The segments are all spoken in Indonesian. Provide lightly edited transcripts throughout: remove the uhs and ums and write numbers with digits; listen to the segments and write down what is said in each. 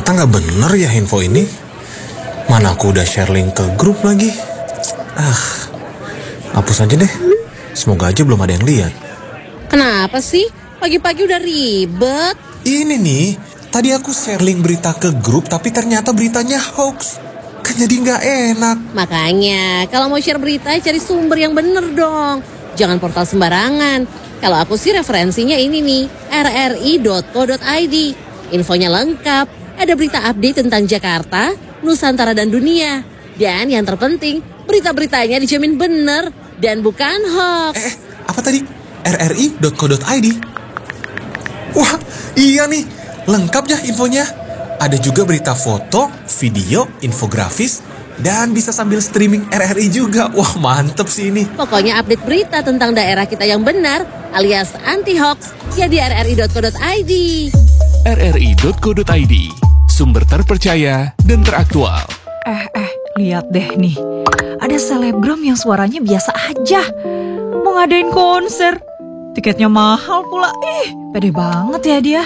Ternyata nggak bener ya info ini. Mana aku udah share link ke grup lagi. Hapus aja deh. Semoga aja belum ada yang lihat. Kenapa sih? Pagi-pagi udah ribet. Ini nih, tadi aku share link berita ke grup tapi ternyata beritanya hoax. Kan jadi nggak enak. Makanya, kalau mau share berita, cari sumber yang bener dong. Jangan portal sembarangan. Kalau aku sih referensinya ini nih, rri.co.id. Infonya lengkap, ada berita update tentang Jakarta, Nusantara dan dunia. Dan yang terpenting, berita-beritanya dijamin bener dan bukan hoax. Apa tadi? rri.co.id? Wah, iya nih, lengkap ya infonya. Ada juga berita foto, video, infografis, dan bisa sambil streaming RRI juga. Wah, mantep sih ini. Pokoknya update berita tentang daerah kita yang benar, alias anti-hoax, ya di rri.co.id. rri.co.id, sumber terpercaya dan teraktual. Lihat deh nih, ada selebgram yang suaranya biasa aja, mau ngadain konser, tiketnya mahal pula. Pede banget ya dia.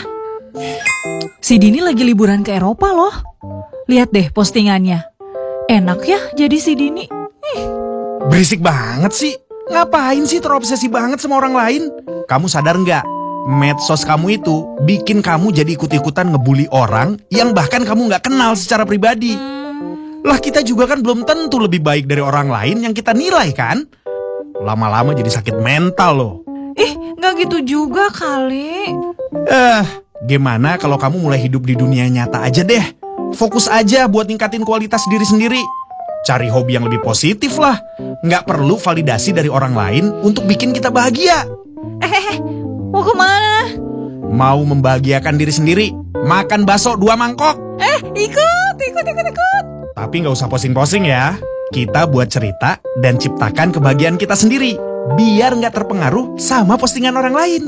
Si Dini lagi liburan ke Eropa loh. Lihat deh postingannya. Enak ya jadi si Dini. Berisik banget sih. Ngapain sih terobsesi banget sama orang lain? Kamu sadar nggak? Medsos kamu itu bikin kamu jadi ikut-ikutan ngebully orang yang bahkan kamu nggak kenal secara pribadi. Lah kita juga kan belum tentu lebih baik dari orang lain yang kita nilai kan? Lama-lama jadi sakit mental loh. Nggak gitu juga kali. Gimana kalau kamu mulai hidup di dunia nyata aja deh. Fokus aja buat ningkatin kualitas diri sendiri. Cari hobi yang lebih positif lah. Nggak perlu validasi dari orang lain untuk bikin kita bahagia. Mau kemana? Mau membahagiakan diri sendiri. Makan bakso 2 mangkok. Ikut. Tapi nggak usah posting-posting ya. Kita buat cerita dan ciptakan kebahagiaan kita sendiri. Biar nggak terpengaruh sama postingan orang lain.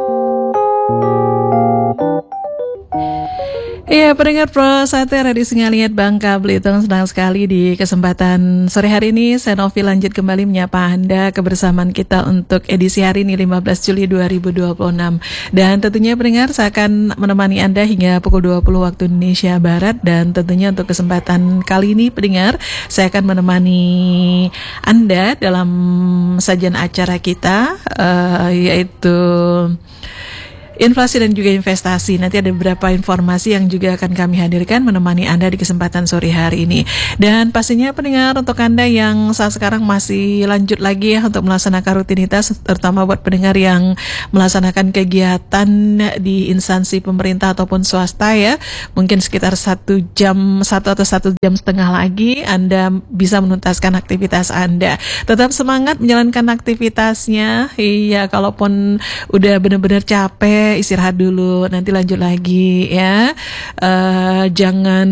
Ya, pendengar Pro 1 Radio Singaliat Bangka Belitung, senang sekali di kesempatan sore hari ini saya Novi lanjut kembali menyapa Anda kebersamaan kita untuk edisi hari ini 15 Juli 2026. Dan tentunya pendengar, saya akan menemani Anda hingga pukul 20 waktu Indonesia Barat. Dan tentunya untuk kesempatan kali ini pendengar, saya akan menemani Anda dalam sajian acara kita, yaitu inflasi dan juga investasi. Nanti ada beberapa informasi yang juga akan kami hadirkan menemani Anda di kesempatan sore hari ini. Dan pastinya pendengar, untuk Anda yang saat sekarang masih lanjut lagi ya untuk melaksanakan rutinitas, terutama buat pendengar yang melaksanakan kegiatan di instansi pemerintah ataupun swasta ya, mungkin sekitar 1 jam atau 1 jam setengah lagi Anda bisa menuntaskan aktivitas Anda. Tetap semangat menjalankan aktivitasnya. Iya, kalaupun udah benar-benar capek, istirahat dulu, nanti lanjut lagi ya. Jangan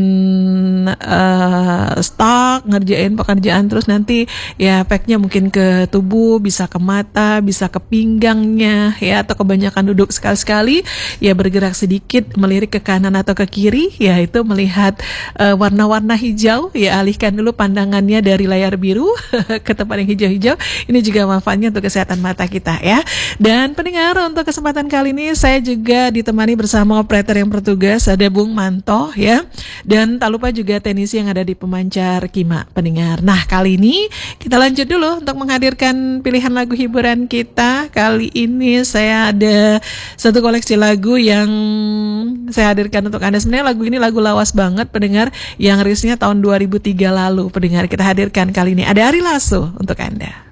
stuck ngerjain pekerjaan terus nanti ya efeknya mungkin ke tubuh, bisa ke mata, bisa ke pinggangnya ya, atau kebanyakan duduk sekali-sekali ya, bergerak sedikit melirik ke kanan atau ke kiri ya, itu melihat warna-warna hijau ya, alihkan dulu pandangannya dari layar biru ke tempat yang hijau-hijau. Ini juga manfaatnya untuk kesehatan mata kita ya. Dan pendengar, untuk kesempatan kali ini saya juga ditemani bersama operator yang bertugas, ada Bung Manto ya. Dan tak lupa juga teknisi yang ada di pemancar Kima pendengar. Nah, kali ini kita lanjut dulu untuk menghadirkan pilihan lagu hiburan kita. Kali ini saya ada satu koleksi lagu yang saya hadirkan untuk Anda. Sebenarnya lagu ini lagu lawas banget pendengar, yang rilisnya tahun 2003 lalu pendengar. Kita hadirkan kali ini, ada Ari Lasso untuk Anda.